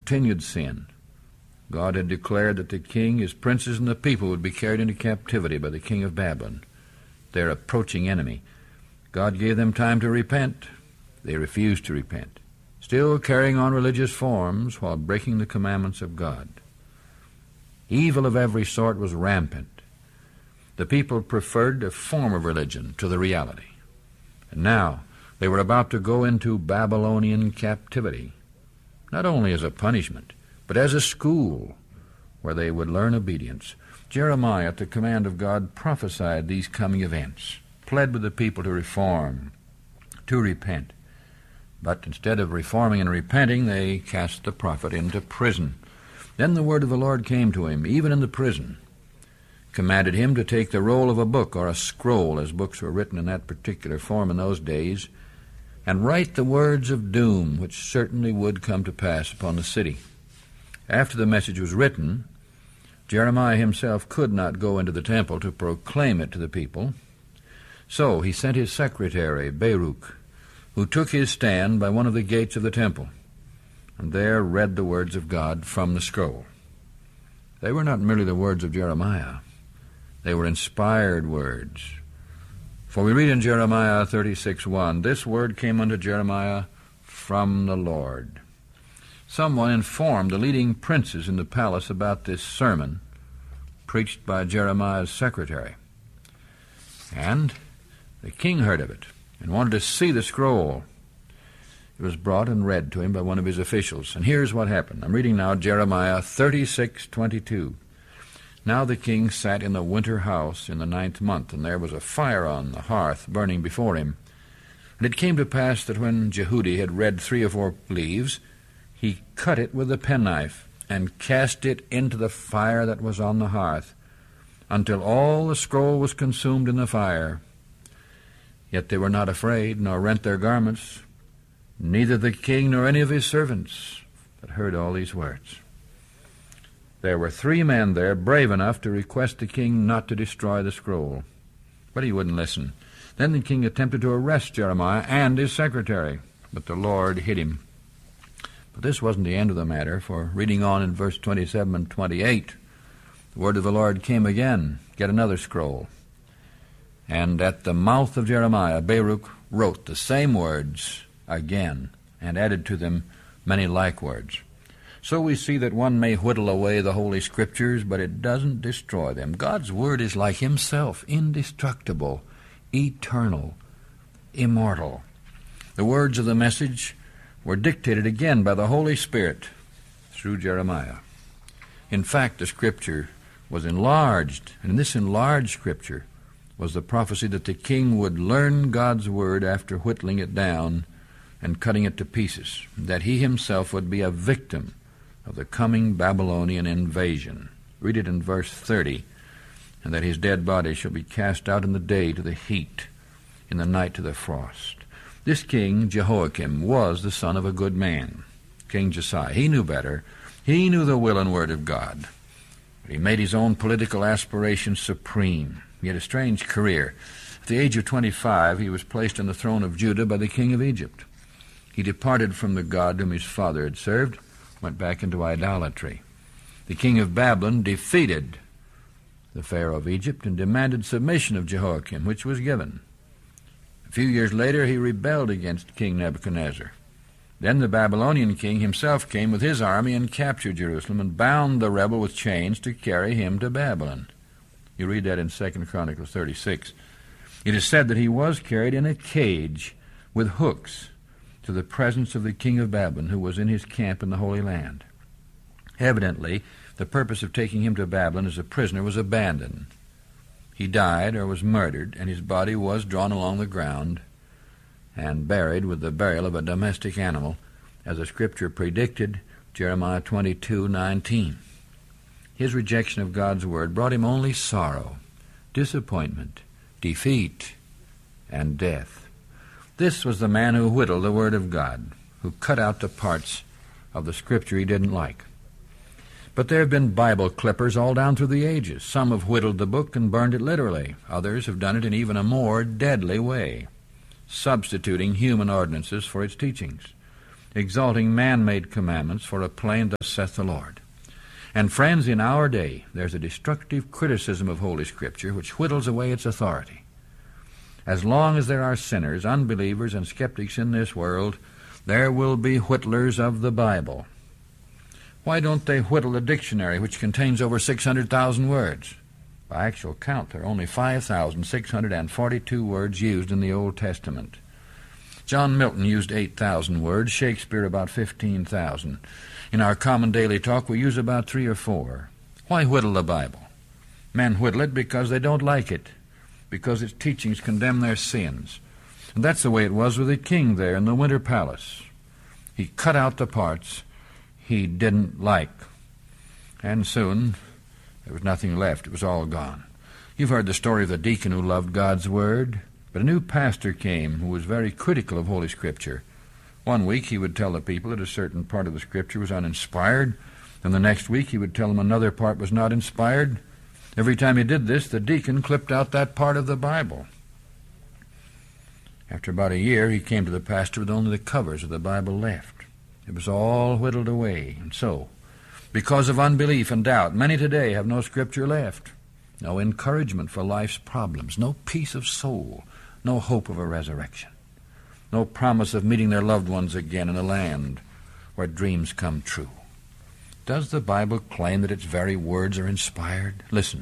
continued sin. God had declared that the king, his princes, and the people would be carried into captivity by the king of Babylon, their approaching enemy. God gave them time to repent. They refused to repent, still carrying on religious forms while breaking the commandments of God. Evil of every sort was rampant. The people preferred a form of religion to the reality. And now they were about to go into Babylonian captivity, not only as a punishment, but as a school where they would learn obedience. Jeremiah, at the command of God, prophesied these coming events, pled with the people to reform, to repent. But instead of reforming and repenting, they cast the prophet into prison. Then the word of the Lord came to him, even in the prison, commanded him to take the roll of a book, or a scroll, as books were written in that particular form in those days, and write the words of doom, which certainly would come to pass upon the city. After the message was written, Jeremiah himself could not go into the temple to proclaim it to the people. So he sent his secretary, Baruch, who took his stand by one of the gates of the temple, and there read the words of God from the scroll. They were not merely the words of Jeremiah. They were inspired words. For we read in Jeremiah 36:1, "This word came unto Jeremiah from the Lord." Someone informed the leading princes in the palace about this sermon preached by Jeremiah's secretary. And the king heard of it and wanted to see the scroll. It was brought and read to him by one of his officials. And here's what happened. I'm reading now Jeremiah 36:22. "Now the king sat in the winter house in the 9th month, and there was a fire on the hearth burning before him. And it came to pass that when Jehudi had read 3 or 4 leaves, he cut it with a penknife and cast it into the fire that was on the hearth, until all the scroll was consumed in the fire. Yet they were not afraid, nor rent their garments, neither the king nor any of his servants, but heard all these words. There were 3 men there brave enough to request the king not to destroy the scroll, but he wouldn't listen. Then the king attempted to arrest Jeremiah and his secretary, but the Lord hid him. But this wasn't the end of the matter, for reading on in verse 27 and 28, the word of the Lord came again, "Get another scroll." And at the mouth of Jeremiah, Baruch wrote the same words again, and added to them many like words. So we see that one may whittle away the Holy Scriptures, but it doesn't destroy them. God's Word is like Himself, indestructible, eternal, immortal. The words of the message were dictated again by the Holy Spirit through Jeremiah. In fact, the Scripture was enlarged, and in this enlarged Scripture was the prophecy that the king would learn God's Word after whittling it down and cutting it to pieces, that he himself would be a victim of the coming Babylonian invasion. Read it in verse 30, "And that his dead body shall be cast out in the day to the heat, in the night to the frost." This king, Jehoiakim, was the son of a good man, King Josiah. He knew better. He knew the will and word of God. But he made his own political aspirations supreme. He had a strange career. At the age of 25, he was placed on the throne of Judah by the king of Egypt. He departed from the God whom his father had served, went back into idolatry. The king of Babylon defeated the Pharaoh of Egypt and demanded submission of Jehoiakim, which was given. A few years later, he rebelled against King Nebuchadnezzar. Then the Babylonian king himself came with his army and captured Jerusalem and bound the rebel with chains to carry him to Babylon. You read that in 2 Chronicles 36. It is said that he was carried in a cage with hooks to the presence of the king of Babylon, who was in his camp in the Holy Land. Evidently, the purpose of taking him to Babylon as a prisoner was abandoned. He died or was murdered, and his body was drawn along the ground and buried with the burial of a domestic animal, as the Scripture predicted, Jeremiah 22:19. His rejection of God's Word brought him only sorrow, disappointment, defeat, and death. This was the man who whittled the Word of God, who cut out the parts of the Scripture he didn't like. But there have been Bible clippers all down through the ages. Some have whittled the book and burned it literally. Others have done it in even a more deadly way, substituting human ordinances for its teachings. exalting man-made commandments for a plain thus saith the Lord. And friends, in our day, there's a destructive criticism of Holy Scripture which whittles away its authority. As long as there are sinners, unbelievers, and skeptics in this world, there will be whittlers of the Bible. Why don't they whittle the dictionary, which contains over 600,000 words? By actual count, there are only 5,642 words used in the Old Testament. John Milton used 8,000 words, Shakespeare about 15,000. In our common daily talk, we use about 3 or 4. Why whittle the Bible? Men whittle it because they don't like it, because its teachings condemn their sins. And that's the way it was with the king there in the Winter Palace. He cut out the parts he didn't like. And soon there was nothing left. It was all gone. You've heard the story of the deacon who loved God's Word, but a new pastor came who was very critical of Holy Scripture. One week he would tell the people that a certain part of the Scripture was uninspired, and the next week he would tell them another part was not inspired. Every time he did this, the deacon clipped out that part of the Bible. After about a year, he came to the pastor with only the covers of the Bible left. It was all whittled away. And so, because of unbelief and doubt, many today have no Scripture left, no encouragement for life's problems, no peace of soul, no hope of a resurrection, no promise of meeting their loved ones again in a land where dreams come true. Does the Bible claim that its very words are inspired? Listen,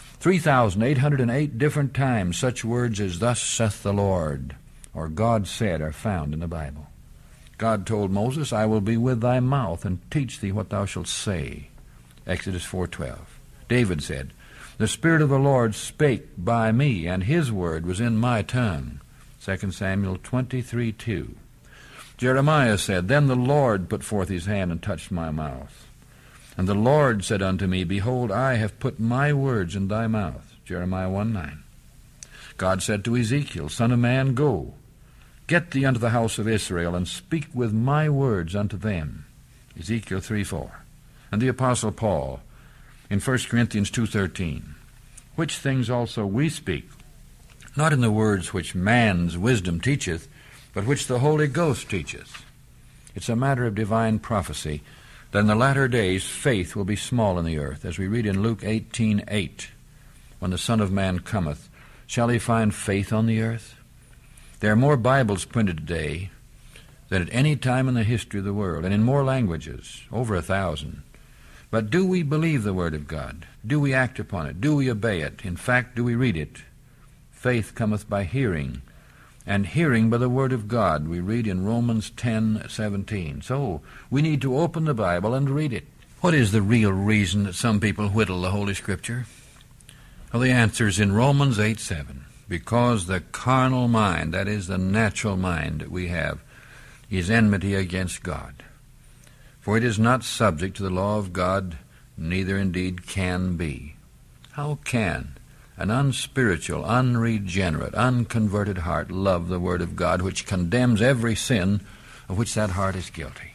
3,808 different times such words as "Thus saith the Lord" or "God said" are found in the Bible. God told Moses, "I will be with thy mouth and teach thee what thou shalt say." Exodus 4:12. David said, "The Spirit of the Lord spake by me, and his word was in my tongue." 2 Samuel 23:2. Jeremiah said, "Then the Lord put forth his hand and touched my mouth. And the Lord said unto me, Behold, I have put my words in thy mouth." Jeremiah 1:9. God said to Ezekiel, "Son of man, go, get thee unto the house of Israel, and speak with my words unto them." Ezekiel 3:4. And the Apostle Paul, in 1 Corinthians 2:13, "Which things also we speak, not in the words which man's wisdom teacheth, but which the Holy Ghost teacheth." It's a matter of divine prophecy that in the latter days faith will be small in the earth, as we read in Luke 18:8, "When the Son of Man cometh, shall he find faith on the earth?" There are more Bibles printed today than at any time in the history of the world, and in more languages, over 1,000. But do we believe the Word of God? Do we act upon it? Do we obey it? In fact, do we read it? Faith cometh by hearing, and hearing by the Word of God, we read in Romans 10:17. So we need to open the Bible and read it. What is the real reason that some people whittle the Holy Scripture? Well, the answer is in Romans 8:7. Because the carnal mind, that is the natural mind that we have, is enmity against God. For it is not subject to the law of God, neither indeed can be. How can an unspiritual, unregenerate, unconverted heart love the Word of God, which condemns every sin of which that heart is guilty?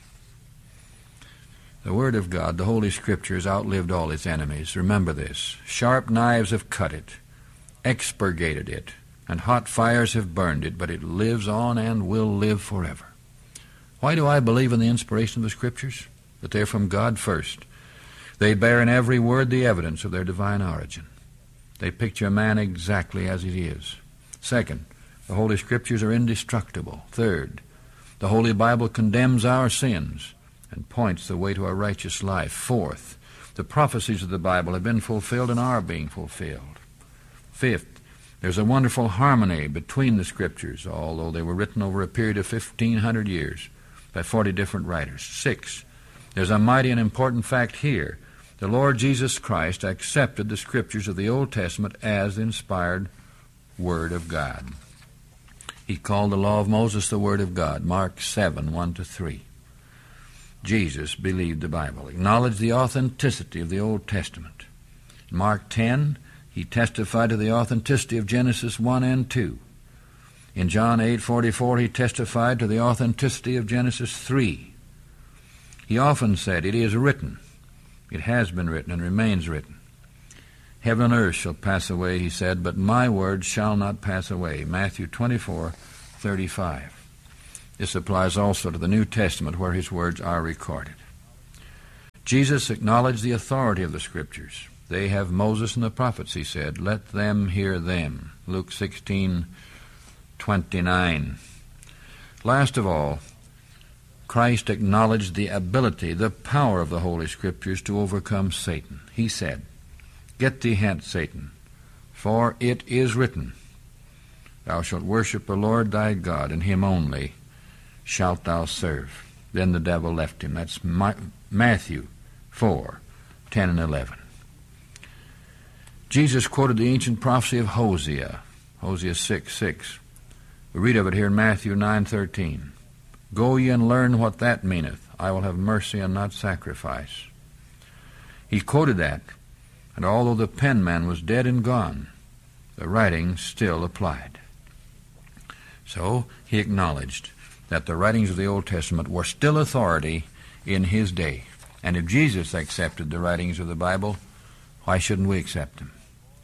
The Word of God, the Holy Scripture, has outlived all its enemies. Remember this. Sharp knives have cut it, expurgated it, and hot fires have burned it, but it lives on and will live forever. Why do I believe in the inspiration of the Scriptures? That they're from God first. They bear in every word the evidence of their divine origin. They picture man exactly as he is. Second, the Holy Scriptures are indestructible. Third, the Holy Bible condemns our sins and points the way to a righteous life. Fourth, the prophecies of the Bible have been fulfilled and are being fulfilled. Fifth, there's a wonderful harmony between the Scriptures, although they were written over a period of 1,500 years by 40 different writers. Sixth, there's a mighty and important fact here. The Lord Jesus Christ accepted the Scriptures of the Old Testament as the inspired Word of God. He called the law of Moses the Word of God, Mark 7:1-3. Jesus believed the Bible, acknowledged the authenticity of the Old Testament. In Mark 10, he testified to the authenticity of Genesis 1 and 2. In John 8:44, he testified to the authenticity of Genesis 3. He often said, "It is written." It has been written and remains written. "Heaven and earth shall pass away," he said, "but my word shall not pass away." Matthew 24:35. This applies also to the New Testament, where his words are recorded. Jesus acknowledged the authority of the Scriptures. They have Moses and the prophets, he said. Let them hear them. Luke 16:29. Last of all, Christ acknowledged the ability, the power of the Holy Scriptures to overcome Satan. He said, Get thee hence, Satan, for it is written, Thou shalt worship the Lord thy God, and him only shalt thou serve. Then the devil left him. That's Matthew 4:10 and 11. Jesus quoted the ancient prophecy of Hosea, Hosea 6:6. We read of it here in Matthew 9:13. Go ye and learn what that meaneth. I will have mercy and not sacrifice. He quoted that, and although the penman was dead and gone, the writing still applied. So he acknowledged that the writings of the Old Testament were still authority in his day. And if Jesus accepted the writings of the Bible, why shouldn't we accept them?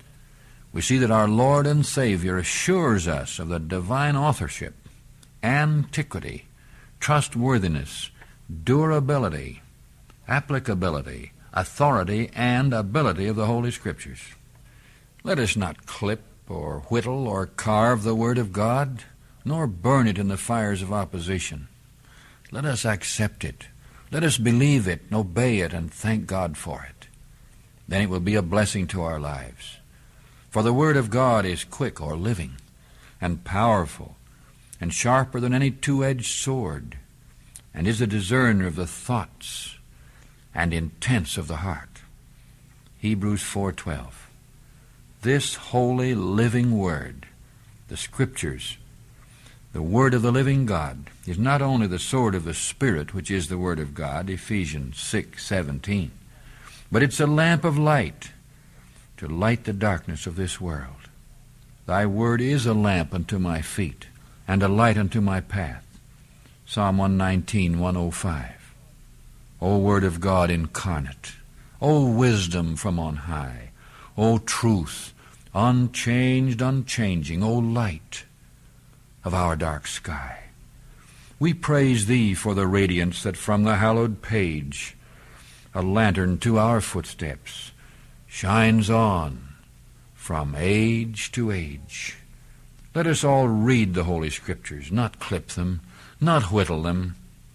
We see that our Lord and Savior assures us of the divine authorship, antiquity, trustworthiness, durability, applicability, authority, and ability of the Holy Scriptures. Let us not clip or whittle or carve the Word of God, nor burn it in the fires of opposition. Let us accept it. Let us believe it, and obey it, and thank God for it. Then it will be a blessing to our lives. For the Word of God is quick or living, and powerful, and sharper than any two-edged sword, and is a discerner of the thoughts and intents of the heart. Hebrews 4:12. This holy, living Word, the Scriptures, the Word of the living God, is not only the sword of the Spirit, which is the Word of God, Ephesians 6:17, but it's a lamp of light to light the darkness of this world. Thy Word is a lamp unto my feet, and a light unto my path. Psalm 119:105. O Word of God incarnate, O wisdom from on high, O truth, unchanged, unchanging, O light of our dark sky. We praise Thee for the radiance that from the hallowed page, a lantern to our footsteps, shines on from age to age. Let us all read the Holy Scriptures, not clip them, not whittle them,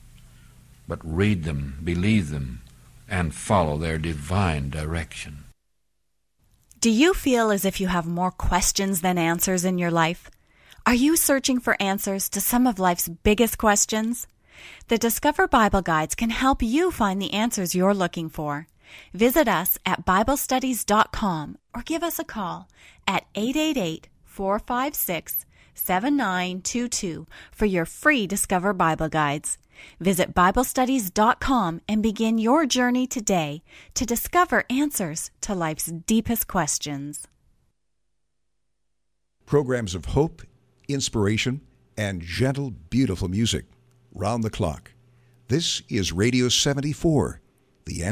but read them, believe them, and follow their divine direction. Do you feel as if you have more questions than answers in your life? Are you searching for answers to some of life's biggest questions? The Discover Bible Guides can help you find the answers you're looking for. Visit us at BibleStudies.com or give us a call at 888-456-7922 for your free Discover Bible Guides. Visit BibleStudies.com and begin your journey today to discover answers to life's deepest questions. Programs of hope, inspiration, and gentle, beautiful music round the clock. This is Radio 74, the